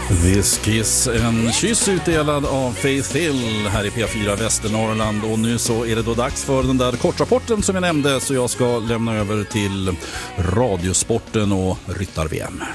This Kiss, en kyss utdelad av Faith Hill här i P4 Västernorrland. Och nu så är det då dags för den där kortrapporten som jag nämnde, så jag ska lämna över till radiosporten och ryttar-VM.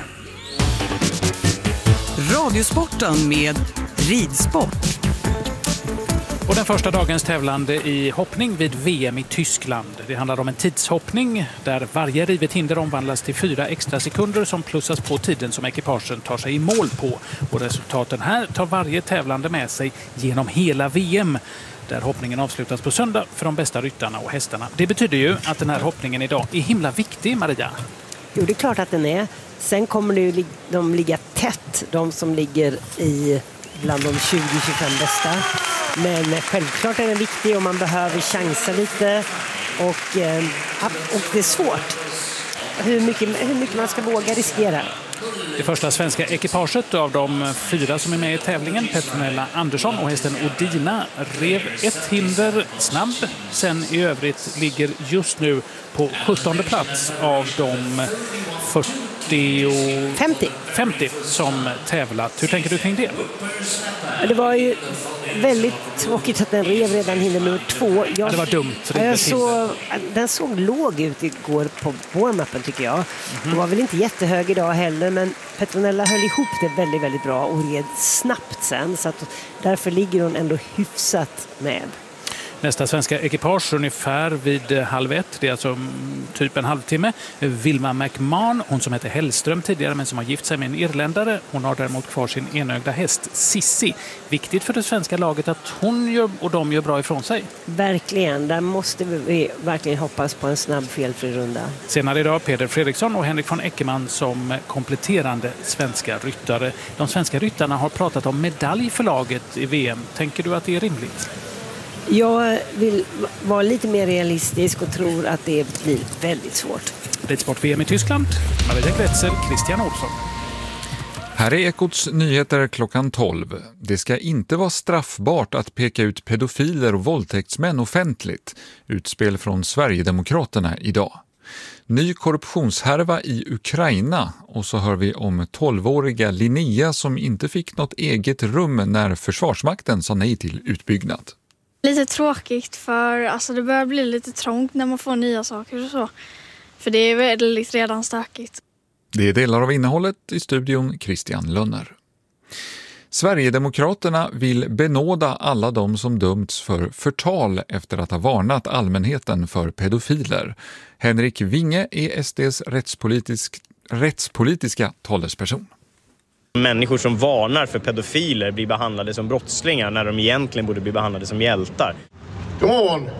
Radiosporten med ridsport. Och den första dagens tävlande i hoppning vid VM i Tyskland. Det handlar om en tidshoppning där varje rivet hinder omvandlas till 4 extra sekunder som plussas på tiden som ekipagen tar sig i mål på. Och resultaten här tar varje tävlande med sig genom hela VM. Där hoppningen avslutas på söndag för de bästa ryttarna och hästarna. Det betyder ju att den här hoppningen idag är himla viktig, Maria. Jo, det är klart att den är. Sen kommer det ju de ligga tätt, de som ligger bland de 20-25 bästa. Men självklart är den viktig och man behöver chansa lite. Och det är svårt. Hur mycket man ska våga riskera. Det första svenska ekipaget av de 4 som är med i tävlingen, Petronella Andersson och hästen Odina, rev ett hinder snabb. Sen i övrigt ligger just nu på 17:e plats av de 50 som tävlat. Hur tänker du kring det? Det var ju väldigt tråkigt att den rev redan hinder nummer 2. Det var dumt. Den såg låg ut igår på warm-upen tycker jag. Det var väl inte jättehög idag heller, men Petronella höll ihop det väldigt, väldigt bra och red snabbt sen. Så att därför ligger hon ändå hyfsat med. Nästa svenska ekipage ungefär vid 12:30, det är alltså typ en halvtimme. Vilma McMahon, hon som heter Hellström tidigare men som har gift sig med en irländare. Hon har däremot kvar sin enögda häst Sissi. Viktigt för det svenska laget att hon och de gör bra ifrån sig. Verkligen, där måste vi verkligen hoppas på en snabb felfri runda. Senare idag Peder Fredriksson och Henrik von Eckermann som kompletterande svenska ryttare. De svenska ryttarna har pratat om medalj för laget i VM. Tänker du att det är rimligt? Jag vill vara lite mer realistisk och tror att det blir väldigt svårt. Ridsport-VM i Tyskland, Maria Gretzel, Christian Olsson. Här är Ekots nyheter klockan 12. Det ska inte vara straffbart att peka ut pedofiler och våldtäktsmän offentligt. Utspel från Sverigedemokraterna idag. Ny korruptionshärva i Ukraina, och så hör vi om 12-åriga Linnea som inte fick något eget rum när Försvarsmakten sa nej till utbyggnad. Lite tråkigt för det börjar bli lite trångt när man får nya saker och så. För det är väldigt redan stökigt. Det är delar av innehållet i studion Christian Lönner. Sverigedemokraterna vill benåda alla de som dömts för förtal efter att ha varnat allmänheten för pedofiler. Henrik Winge är SDs rättspolitiska talesperson. Människor som varnar för pedofiler blir behandlade som brottslingar när de egentligen borde bli behandlade som hjältar. God morgon!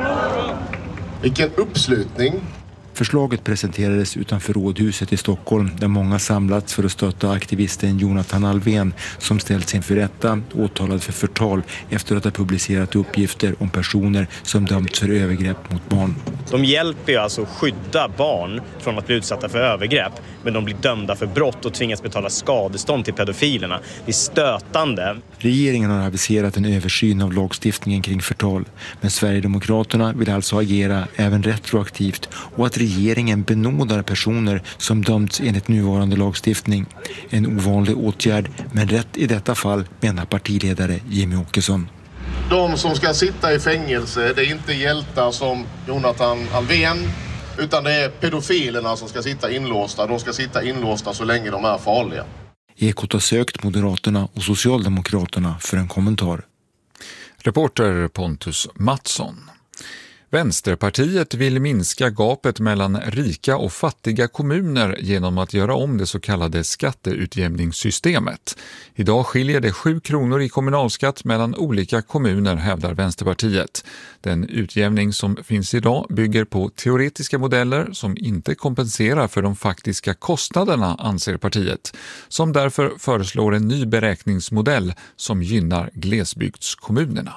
Vilken uppslutning! Förslaget presenterades utanför Rådhuset i Stockholm där många samlats för att stötta aktivisten Jonathan Alvén som ställts inför rätta åtalad för förtal efter att ha publicerat uppgifter om personer som dömts för övergrepp mot barn. De hjälper ju alltså skydda barn från att bli utsatta för övergrepp, men de blir dömda för brott och tvingas betala skadestånd till pedofilerna. Det är stötande. Regeringen har aviserat en översyn av lagstiftningen kring förtal, men Sverigedemokraterna vill alltså agera även retroaktivt och att regeringen benådar personer som dömts enligt nuvarande lagstiftning. En ovanlig åtgärd, men rätt i detta fall, menar partiledare Jimmy Åkesson. De som ska sitta i fängelse, det är inte hjältar som Jonathan Alvén, utan det är pedofilerna som ska sitta inlåsta. De ska sitta inlåsta så länge de är farliga. Ekot har sökt Moderaterna och Socialdemokraterna för en kommentar. Reporter Pontus Mattsson. Vänsterpartiet vill minska gapet mellan rika och fattiga kommuner genom att göra om det så kallade skatteutjämningssystemet. Idag skiljer det 7 kronor i kommunalskatt mellan olika kommuner, hävdar Vänsterpartiet. Den utjämning som finns idag bygger på teoretiska modeller som inte kompenserar för de faktiska kostnaderna, anser partiet, som därför föreslår en ny beräkningsmodell som gynnar glesbygdskommunerna.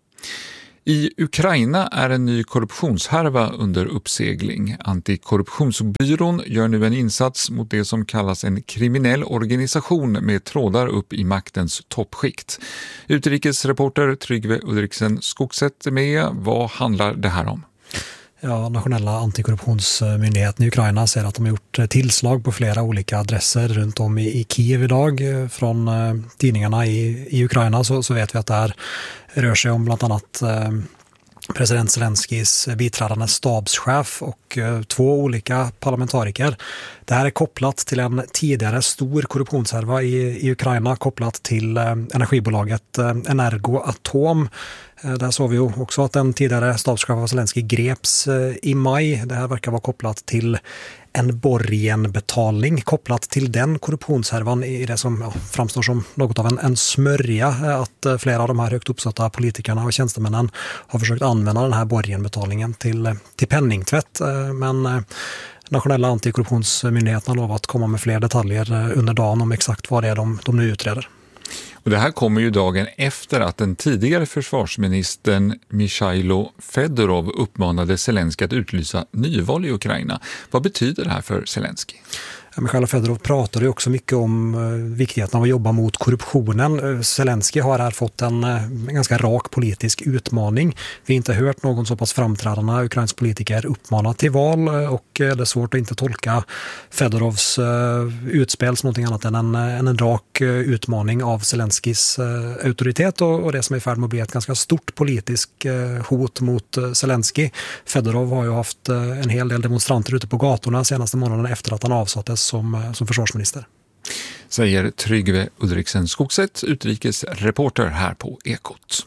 I Ukraina är en ny korruptionshärva under uppsegling. Antikorruptionsbyrån gör nu en insats mot det som kallas en kriminell organisation med trådar upp i maktens toppskikt. Utrikesreporter Tryggve Ulriksen Skogsätt med. Vad handlar det här om? Nationella antikorruptionsmyndigheten i Ukraina säger att de har gjort tillslag på flera olika adresser runt om i Kiev idag. Från tidningarna i Ukraina så vet vi att det här rör sig om bland annat president Zelenskis biträdande stabschef och 2 olika parlamentariker. Det här är kopplat till en tidigare stor korruptionshärva i Ukraina kopplat till energibolaget Energoatom. Där såg vi ju också att den tidigare stabschef av Zelensky greps i maj. Det här verkar vara kopplat till en borgenbetalning kopplat till den korruptionshärvan i det som framstår som något av en smörja, att flera av de här högt uppsatta politikerna och tjänstemännen har försökt använda den här borgenbetalningen till penningtvätt, men Nationella antikorruptionsmyndigheten har lovat att komma med fler detaljer under dagen om exakt vad det är de nu utreder. Och det här kommer ju dagen efter att den tidigare försvarsministern Mikhailo Fedorov uppmanade Zelensky att utlysa nyval i Ukraina. Vad betyder det här för Zelensky? Mikhailo Fedorov pratade ju också mycket om viktigheten av att jobba mot korruptionen. Zelensky har här fått en ganska rak politisk utmaning. Vi har inte hört någon så pass framträdande ukrainsk politiker uppmana till val, och det är svårt att inte tolka Fedorovs utspel som någonting annat än en rak utmaning av Zelenskys auktoritet och det som är i färd med att bli ett ganska stort politiskt hot mot Zelensky. Fedorov har ju haft en hel del demonstranter ute på gatorna senaste månaden efter att han avsattes som försvarsminister. Säger Tryggve Ulriksen Skogset, utrikesreporter här på Ekot.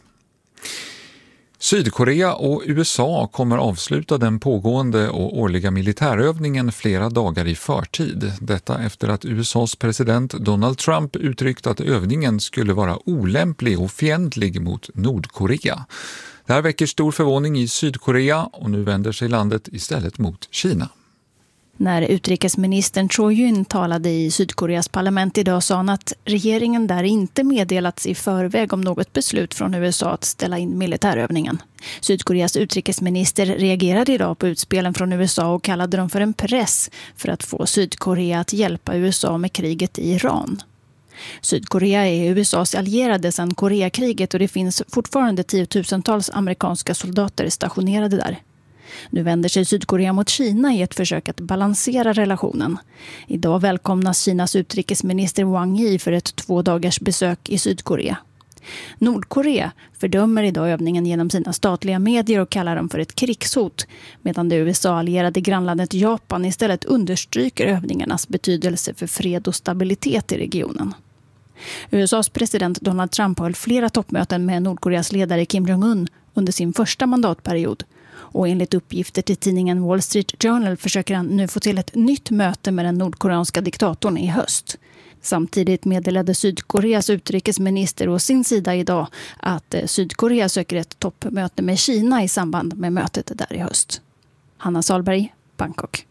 Sydkorea och USA kommer avsluta den pågående och årliga militärövningen flera dagar i förtid. Detta efter att USAs president Donald Trump uttryckt att övningen skulle vara olämplig och fientlig mot Nordkorea. Det här väcker stor förvåning i Sydkorea och nu vänder sig landet istället mot Kina. När utrikesministern Cho Yun talade i Sydkoreas parlament idag sa han att regeringen där inte meddelats i förväg om något beslut från USA att ställa in militärövningen. Sydkoreas utrikesminister reagerade idag på utspelen från USA och kallade dem för en press för att få Sydkorea att hjälpa USA med kriget i Iran. Sydkorea är USAs allierade sedan Koreakriget och det finns fortfarande tiotusentals amerikanska soldater stationerade där. Nu vänder sig Sydkorea mot Kina i ett försök att balansera relationen. Idag välkomnas Kinas utrikesminister Wang Yi för ett 2 dagars besök i Sydkorea. Nordkorea fördömer idag övningen genom sina statliga medier och kallar dem för ett krigshot, medan det USA-allierade grannlandet Japan istället understryker övningarnas betydelse för fred och stabilitet i regionen. USAs president Donald Trump höll flera toppmöten med Nordkoreas ledare Kim Jong-un under sin första mandatperiod. Och enligt uppgifter till tidningen Wall Street Journal försöker han nu få till ett nytt möte med den nordkoreanska diktatorn i höst. Samtidigt meddelade Sydkoreas utrikesminister å sin sida idag att Sydkorea söker ett toppmöte med Kina i samband med mötet där i höst. Hanna Salberg, Bangkok.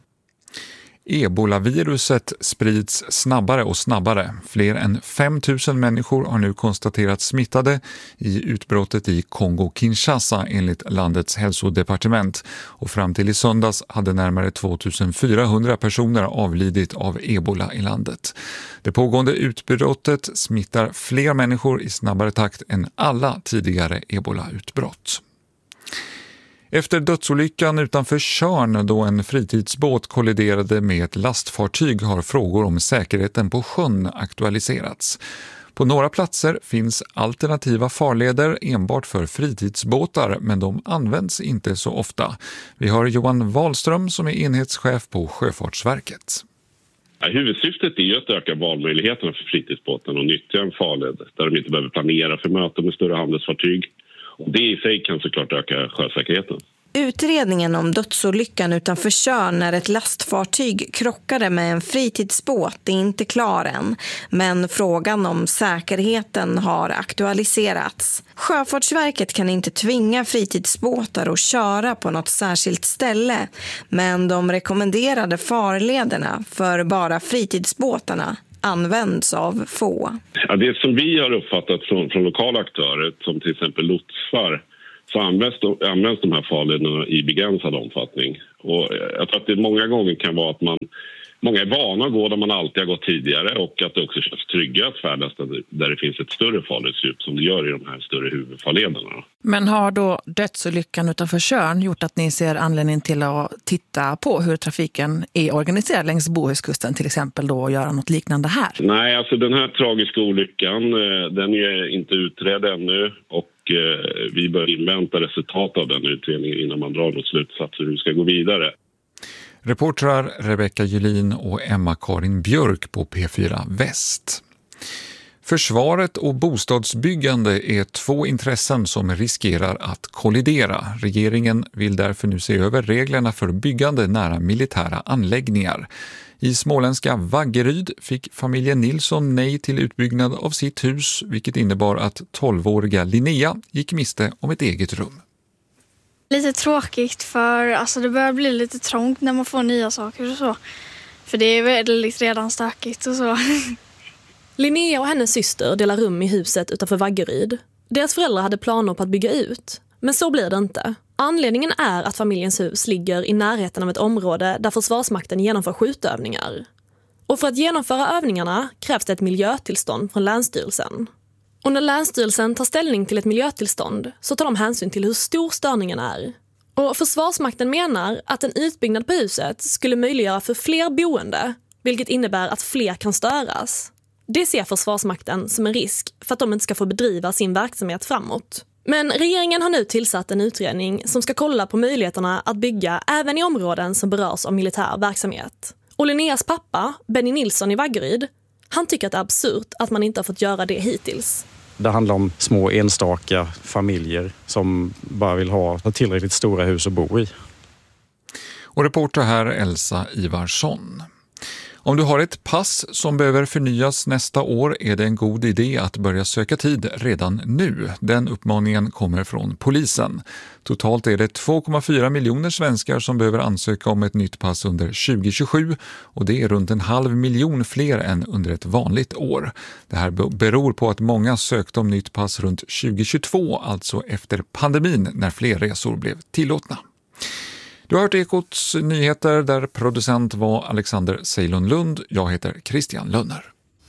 Ebola-viruset sprids snabbare och snabbare. Fler än 5 000 människor har nu konstaterats smittade i utbrottet i Kongo-Kinshasa enligt landets hälsodepartement. Och fram till i söndags hade närmare 2400 personer avlidit av ebola i landet. Det pågående utbrottet smittar fler människor i snabbare takt än alla tidigare ebola-utbrott. Efter dödsolyckan utanför Tjörn då en fritidsbåt kolliderade med ett lastfartyg har frågor om säkerheten på sjön aktualiserats. På några platser finns alternativa farleder enbart för fritidsbåtar, men de används inte så ofta. Vi har Johan Wahlström som är enhetschef på Sjöfartsverket. Ja, huvudsyftet är att öka valmöjligheterna för fritidsbåtarna och nyttja en farled där de inte behöver planera för möten med större handelsfartyg. Och det i sig kan såklart öka sjösäkerheten. Utredningen om dödsolyckan utanför Tjörn när ett lastfartyg krockade med en fritidsbåt är inte klar än. Men frågan om säkerheten har aktualiserats. Sjöfartsverket kan inte tvinga fritidsbåtar att köra på något särskilt ställe. Men de rekommenderade farlederna för bara fritidsbåtarna används av få. Ja, det som vi har uppfattat från lokala aktörer som till exempel lotsfar så används de här farlederna i begränsad omfattning. Och jag tror att det många gånger kan vara att man Många är vana att gå där man alltid har gått tidigare och att det också känns trygga att färdas där det finns ett större farledsdjup som det gör i de här större huvudfarlederna. Men har då dödsolyckan utanför Tjörn gjort att ni ser anledning till att titta på hur trafiken är organiserad längs Bohuskusten till exempel då och göra något liknande här? Nej, alltså den här tragiska olyckan den är inte utredd ännu och vi bör invänta resultat av den utredningen innan man drar något slutsats hur vi ska gå vidare. Reportrar Rebecka Julin och Emma-Karin Björk på P4 Väst. Försvaret och bostadsbyggande är två intressen som riskerar att kollidera. Regeringen vill därför nu se över reglerna för byggande nära militära anläggningar. I småländska Vaggeryd fick familjen Nilsson nej till utbyggnad av sitt hus, vilket innebar att 12-åriga Linnea gick miste om ett eget rum. Lite tråkigt för alltså det börjar bli lite trångt när man får nya saker och så. För det är väldigt redan stökigt och så. Linnea och hennes syster delar rum i huset utanför Vaggeryd. Deras föräldrar hade planer på att bygga ut, men så blir det inte. Anledningen är att familjens hus ligger i närheten av ett område där Försvarsmakten genomför skjutövningar. Och för att genomföra övningarna krävs det ett miljötillstånd från Länsstyrelsen. Och när Länsstyrelsen tar ställning till ett miljötillstånd så tar de hänsyn till hur stor störningen är. Och Försvarsmakten menar att en utbyggnad på huset skulle möjliggöra för fler boende, vilket innebär att fler kan störas. Det ser Försvarsmakten som en risk för att de inte ska få bedriva sin verksamhet framåt. Men regeringen har nu tillsatt en utredning som ska kolla på möjligheterna att bygga även i områden som berörs av militär verksamhet. Och Linneas pappa, Benny Nilsson i Vaggeryd, han tycker att det är absurt att man inte har fått göra det hittills. Det handlar om små enstaka familjer som bara vill ha tillräckligt stora hus att bo i. Och reporter här Elsa Ivarsson. Om du har ett pass som behöver förnyas nästa år är det en god idé att börja söka tid redan nu. Den uppmaningen kommer från polisen. Totalt är det 2,4 miljoner svenskar som behöver ansöka om ett nytt pass under 2027 och det är runt 500 000 fler än under ett vanligt år. Det här beror på att många sökte om nytt pass runt 2022, alltså efter pandemin när fler resor blev tillåtna. Du har hört Ekots nyheter där producent var Alexander Ceylon Lund. Jag heter Christian Lönner.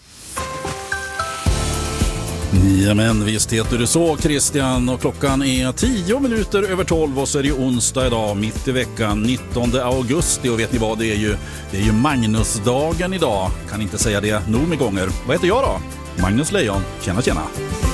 Ja, men visst heter du så, Christian. Och klockan är 12:10 och så är det onsdag idag, mitt i veckan, 19 augusti. Och vet ni vad, det är ju Magnusdagen idag. Kan inte säga det nog med gånger. Vad heter jag då? Magnus Lejon. Tjena.